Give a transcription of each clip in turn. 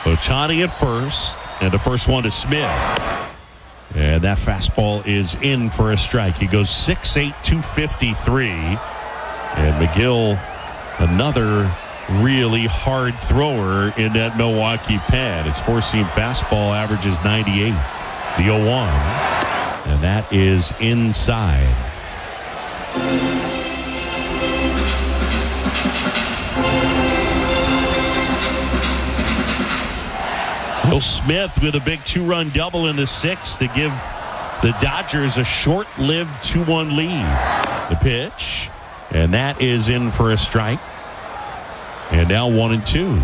Ohtani at first, and the first one to Smith. And that fastball is in for a strike. He goes 6'8", 253. And McGill, another really hard thrower in that Milwaukee pen. His four-seam fastball averages 98. The 0-1. And that is inside. Will Smith with a big two-run double in the sixth to give the Dodgers a short-lived 2-1 lead. The pitch, and that is in for a strike. And now 1-2.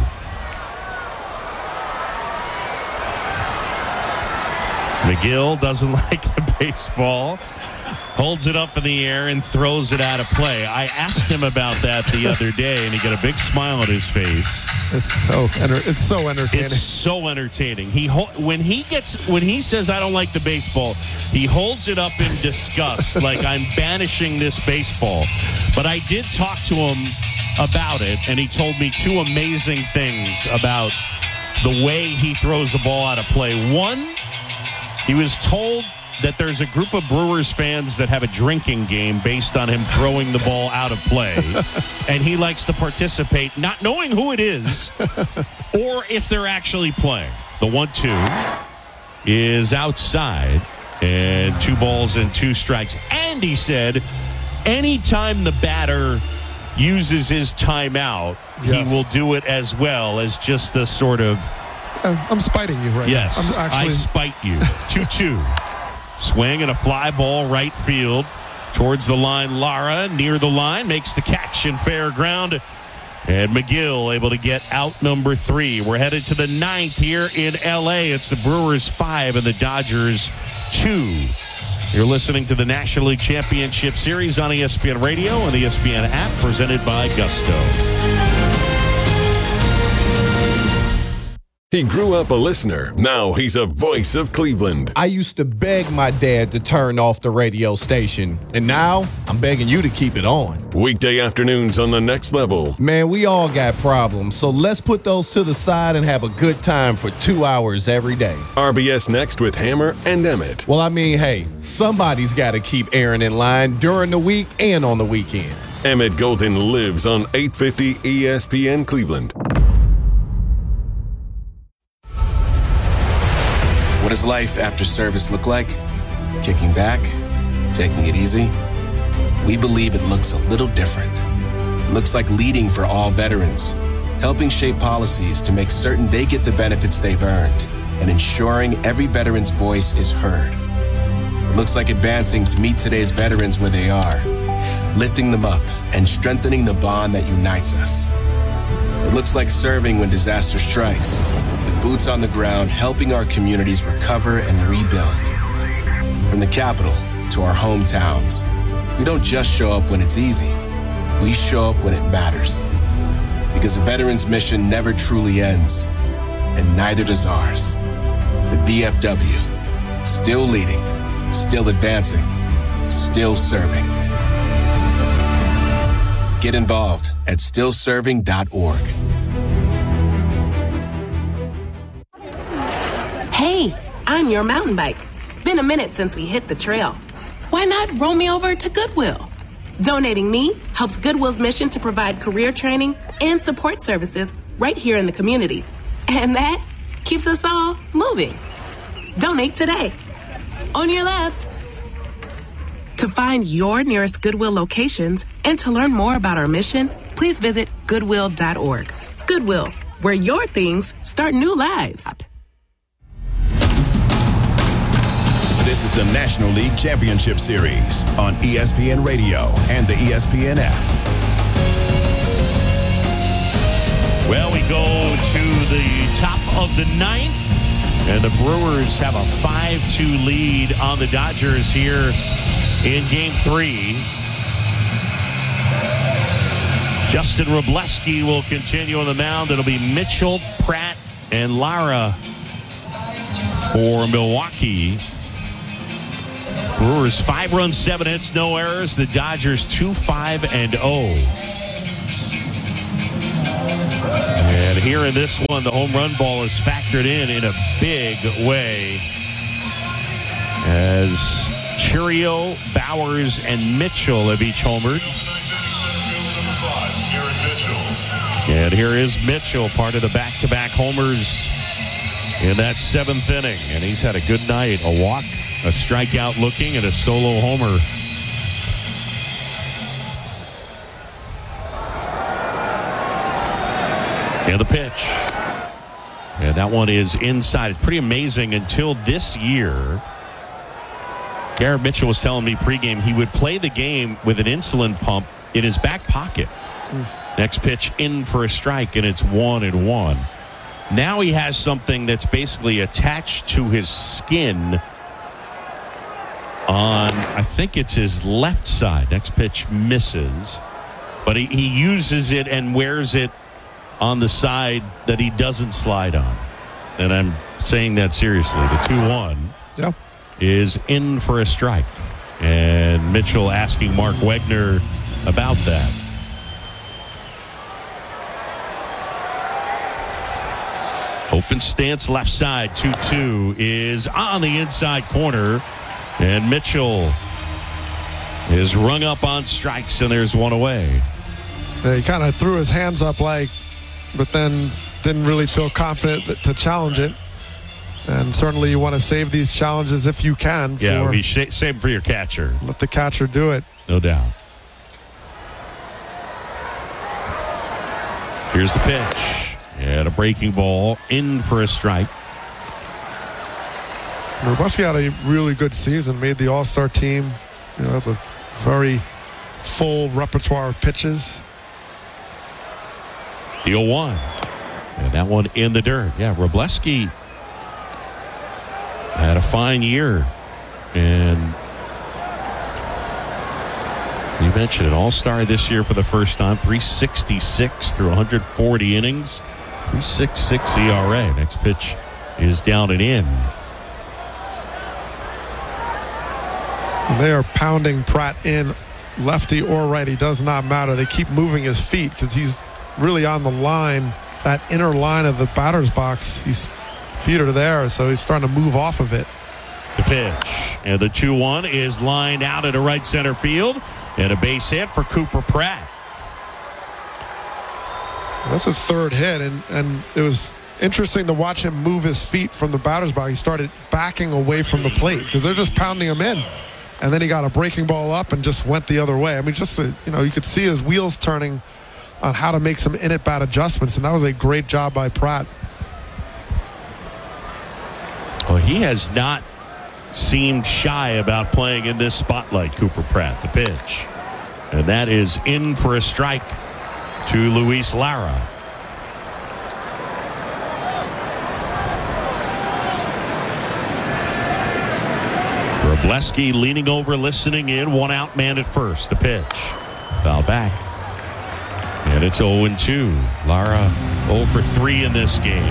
McGill doesn't like the baseball. Holds it up in the air and throws it out of play. I asked him about that the other day, and he got a big smile on his face. It's so entertaining. It's so entertaining. When he says I don't like the baseball, he holds it up in disgust, like I'm banishing this baseball. But I did talk to him about it, and he told me two amazing things about the way he throws the ball out of play. One, he was told that there's a group of Brewers fans that have a drinking game based on him throwing the ball out of play. And he likes to participate, not knowing who it is or if they're actually playing. The 1-2 is outside, and 2 balls and 2 strikes. And he said anytime the batter uses his timeout, yes, he will do it as well as just a sort of... I'm spiting you right yes, now. I spite you. 2-2. Swing and a fly ball right field towards the line. Lara near the line makes the catch in fair ground. And McGill able to get out number 3. We're headed to the 9th here in L.A. It's the Brewers 5 and the Dodgers 2. You're listening to the National League Championship Series on ESPN Radio and the ESPN app, presented by Gusto. He grew up a listener. Now he's a voice of Cleveland. I used to beg my dad to turn off the radio station, and now I'm begging you to keep it on. Weekday afternoons on The Next Level. Man, we all got problems, so let's put those to the side and have a good time for 2 hours every day. RBS Next with Hammer and Emmett. Well, I mean, hey, somebody's got to keep Aaron in line during the week and on the weekend. Emmett Golden lives on 850 ESPN Cleveland. What does life after service look like? Kicking back? Taking it easy? We believe it looks a little different. It looks like leading for all veterans, helping shape policies to make certain they get the benefits they've earned, and ensuring every veteran's voice is heard. It looks like advancing to meet today's veterans where they are, lifting them up and strengthening the bond that unites us. It looks like serving when disaster strikes, with boots on the ground helping our communities recover and rebuild. From the capital to our hometowns, we don't just show up when it's easy. We show up when it matters. Because a veteran's mission never truly ends, and neither does ours. The VFW, still leading, still advancing, still serving. Get involved at stillserving.org. Hey, I'm your mountain bike. Been a minute since we hit the trail. Why not roll me over to Goodwill? Donating me helps Goodwill's mission to provide career training and support services right here in the community. And that keeps us all moving. Donate today. On your left. To find your nearest Goodwill locations and to learn more about our mission, please visit Goodwill.org. Goodwill, where your things start new lives. This is the National League Championship Series on ESPN Radio and the ESPN app. Well, we go to the top of the 9th, and the Brewers have a 5-2 lead on the Dodgers here in Game 3. Justin Wroblewski will continue on the mound. It'll be Mitchell, Pratt, and Lara for Milwaukee. Brewers 5 runs, 7 hits, no errors. The Dodgers 2-5-0. And here in this one, the home run ball is factored in a big way as Chourio, Bowers, and Mitchell have each homered. And here is Mitchell, part of the back-to-back homers in that 7th inning. And he's had a good night. A walk, a strikeout looking, and a solo homer. And the pitch. And that one is inside. It's pretty amazing. Until this year, Garrett Mitchell was telling me pregame he would play the game with an insulin pump in his back pocket. Next pitch in for a strike, and it's 1-1. Now he has something that's basically attached to his skin on, I think it's his left side. Next pitch misses, but he uses it and wears it on the side that he doesn't slide on. And I'm saying that seriously. The 2-1 is in for a strike. And Mitchell asking Mark Wegner about that. Open stance left side. 2-2 is on the inside corner. And Mitchell is rung up on strikes, and there's one away. He kind of threw his hands up but then didn't really feel confident to challenge it. And certainly you want to save these challenges if you can. Yeah, save them for your catcher. Let the catcher do it. No doubt. Here's the pitch. And a breaking ball in for a strike. Wroblewski had a really good season, made the All-Star team. Has a very full repertoire of pitches. The 0-1. And that one in the dirt. Yeah, Wroblewski had a fine year. And you mentioned an All-Star this year for the first time. 366 through 140 innings. 3.66 ERA. Next pitch is down and in. They are pounding Pratt in, lefty or righty, does not matter. They keep moving his feet because he's really on the line, that inner line of the batter's box. His feet are there, so he's starting to move off of it. The pitch. And the 2-1 is lined out into right center field. And a base hit for Cooper Pratt. That's his third hit, and it was interesting to watch him move his feet from the batter's box. He started backing away from the plate because they're just pounding him in. And then he got a breaking ball up and just went the other way. I mean, you could see his wheels turning on how to make some in-at-bat adjustments, and that was a great job by Pratt. Well, he has not seemed shy about playing in this spotlight, Cooper Pratt. The pitch. And that is in for a strike to Luis Lara. Wroblewski leaning over, listening in. 1 out, man at first. The pitch. Foul back. And it's 0-2. Lara 0 for 3 in this game.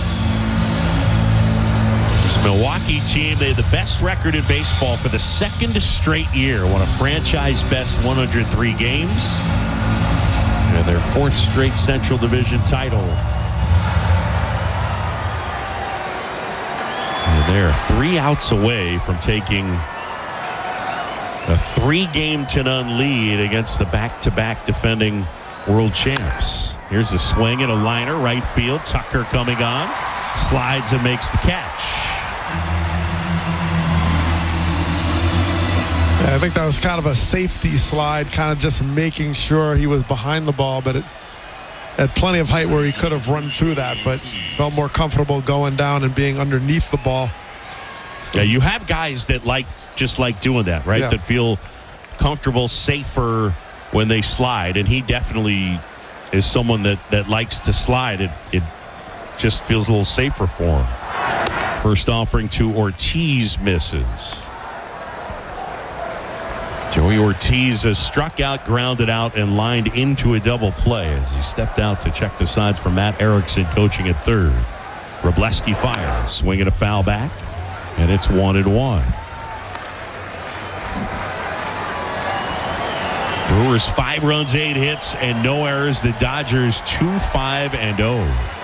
This Milwaukee team, they had the best record in baseball for the second straight year. Won a franchise best 103 games. And their 4th straight Central Division title. And they're 3 outs away from taking a 3-game-to-none lead against the back-to-back defending world champs. Here's a swing and a liner, right field. Tucker coming on, slides and makes the catch. Yeah, I think that was kind of a safety slide, kind of just making sure he was behind the ball, but it had plenty of height where he could have run through that, but felt more comfortable going down and being underneath the ball. Yeah, you have guys that just like doing that, right? Yeah. That feel comfortable, safer when they slide, and he definitely is someone that likes to slide. It just feels a little safer for him. First offering to Ortiz misses. Joey Ortiz has struck out, grounded out, and lined into a double play as he stepped out to check the sides for Matt Erickson coaching at third. Wroblewski fires, swinging a foul back, and it's 1-1. Brewers 5 runs, 8 hits, and no errors. The Dodgers 2-5-0.